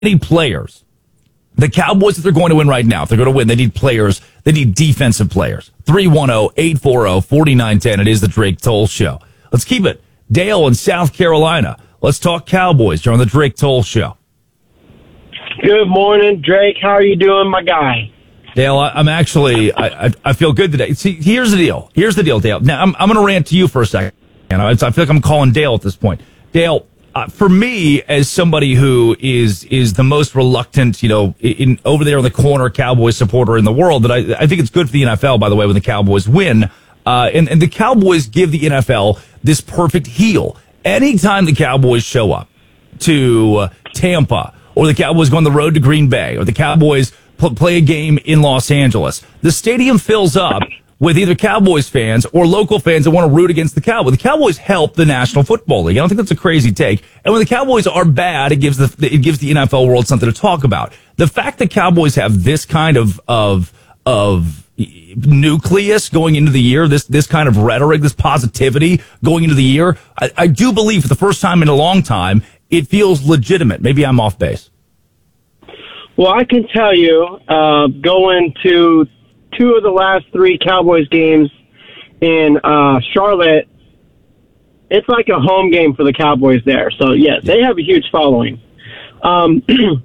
need players. The Cowboys, if they're going to win right now, if they're going to win, they need players. They need defensive players. 310-840-4910. It is the Drake Toll Show. Let's keep it. Dale in South Carolina. Let's talk Cowboys. You're on the Drake Toll Show. Good morning, Drake. How are you doing, my guy? Dale, I'm actually, I feel good today. See, here's the deal. Dale. Now, I'm going to rant to you for a second. I feel like I'm calling Dale at this point. Dale, for me, as somebody who is the most reluctant, in over there in the corner Cowboys supporter in the world, that I think it's good for the NFL, by the way, when the Cowboys win. And the Cowboys give the NFL this perfect heel. Anytime the Cowboys show up to Tampa, or the Cowboys go on the road to Green Bay, or the Cowboys play a game in Los Angeles, the stadium fills up with either Cowboys fans or local fans that want to root against the Cowboys. The Cowboys help the National Football League. I don't think that's a crazy take. And when the Cowboys are bad, it gives the NFL world something to talk about. The fact that Cowboys have this kind of nucleus going into the year, this kind of rhetoric, this positivity going into the year, I do believe for the first time in a long time, it feels legitimate. Maybe I'm off base. Well, I can tell you, going to 2 of the last 3 Cowboys games in Charlotte, it's like a home game for the Cowboys there. So, yes, they have a huge following. Obviously,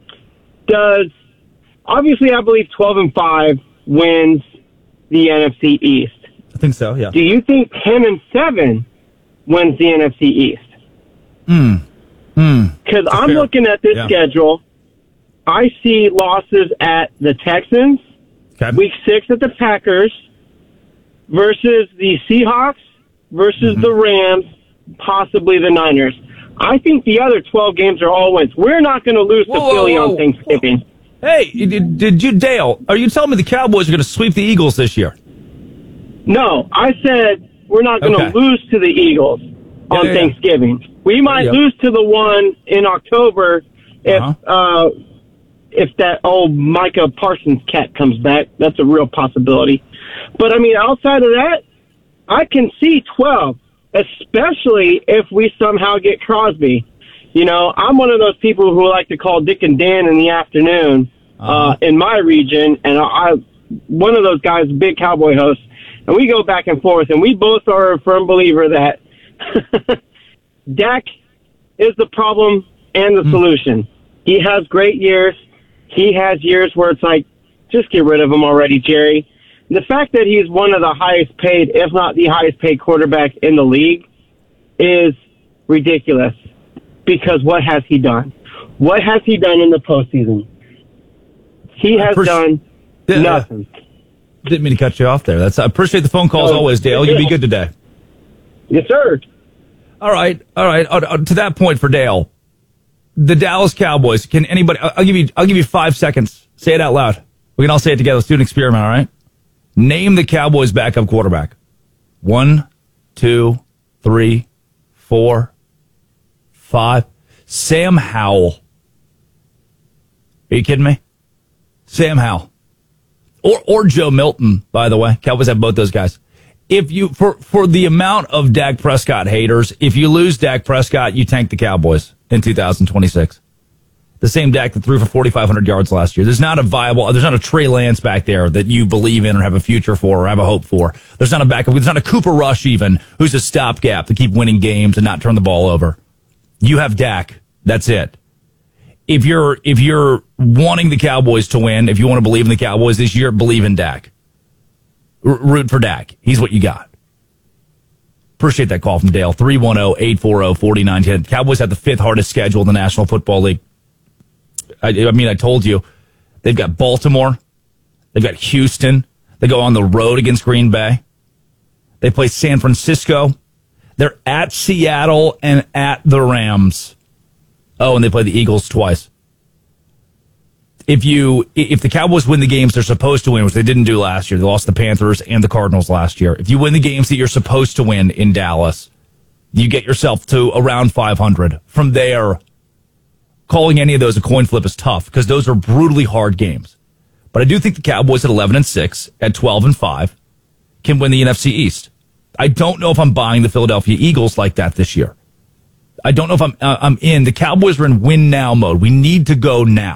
I believe 12-5 wins the NFC East. I think so, yeah. Do you think 10-7 wins the NFC East? Because I'm looking at this schedule. I see losses at the Texans, Week 6 at the Packers, versus the Seahawks, versus the Rams, possibly the Niners. I think the other 12 games are all wins. We're not going to lose to Philly on Thanksgiving. Hey, did you, Dale, are you telling me the Cowboys are going to sweep the Eagles this year? No, I said we're not going to lose to the Eagles on Thanksgiving. We might lose to the one in October if that old Micah Parsons cat comes back. That's a real possibility. But, I mean, outside of that, I can see 12, especially if we somehow get Crosby. I'm one of those people who like to call Dick and Dan in the afternoon in my region, and I'm one of those guys, big Cowboy host, and we go back and forth, and we both are a firm believer that Dak is the problem and the solution. He has great years. He has years where it's like, just get rid of him already, Jerry. The fact that he's one of the highest paid, if not the highest paid quarterback in the league is ridiculous. Because what has he done? What has he done in the postseason? He has done nothing. Didn't mean to cut you off there. I appreciate the phone calls always, Dale. You be good today. Yes, sir. All right. To that point for Dale, the Dallas Cowboys. Can anybody? I'll give you 5 seconds. Say it out loud. We can all say it together. Let's do an experiment. All right. Name the Cowboys' backup quarterback. 1, 2, 3, 4, 5. Sam Howell. Are you kidding me? Sam Howell. Or Joe Milton, by the way. Cowboys have both those guys. If you, for the amount of Dak Prescott haters, if you lose Dak Prescott, you tank the Cowboys in 2026. The same Dak that threw for 4,500 yards last year. There's not a Trey Lance back there that you believe in or have a future for or have a hope for. There's not a Cooper Rush even, who's a stopgap to keep winning games and not turn the ball over. You have Dak. That's it. If you're wanting the Cowboys to win, if you want to believe in the Cowboys this year, believe in Dak. Root for Dak. He's what you got. Appreciate that call from Dale. 310-840-4910. Cowboys have the 5th hardest schedule in the National Football League. I told you. They've got Baltimore. They've got Houston. They go on the road against Green Bay. They play San Francisco. They're at Seattle and at the Rams. Oh, and they play the Eagles twice. If the Cowboys win the games they're supposed to win, which they didn't do last year, they lost the Panthers and the Cardinals last year. If you win the games that you're supposed to win in Dallas, you get yourself to around 500. From there, calling any of those a coin flip is tough because those are brutally hard games. But I do think the Cowboys at 11-6, at 12-5, can win the NFC East. I don't know if I'm buying the Philadelphia Eagles like that this year. I don't know if I'm in. The Cowboys are in win now mode. We need to go now.